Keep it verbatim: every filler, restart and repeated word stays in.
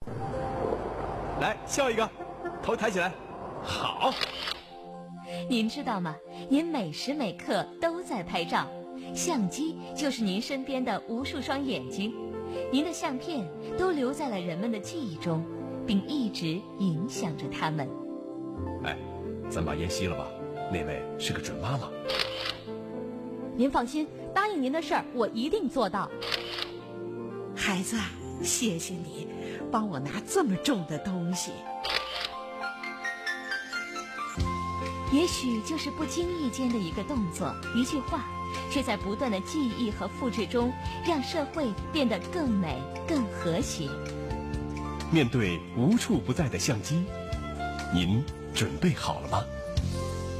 来，笑一个，头抬起来。好。 您知道吗？您每时每刻都在拍照，相机就是您身边的无数双眼睛，您的相片都留在了人们的记忆中，并一直影响着他们。 哎，咱把烟熄了吧，那位是个准妈妈。 您放心，答应您的事儿我一定做到。 孩子，谢谢你帮我拿这么重的东西。 也许就是不经意间的一个动作，一句话，却在不断的记忆和复制中，让社会变得更美、更和谐。 面对无处不在的相机，您准备好了吗？